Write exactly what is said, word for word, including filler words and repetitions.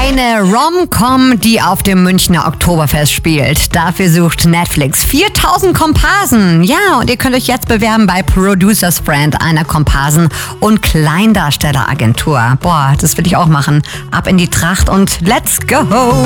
Eine Rom-Com, die auf dem Münchner Oktoberfest spielt. Dafür sucht Netflix viertausend Komparsen. Ja, und ihr könnt euch jetzt bewerben bei Producers Friend, einer Komparsen- und Kleindarstelleragentur. Boah, das will ich auch machen. Ab in die Tracht und let's go!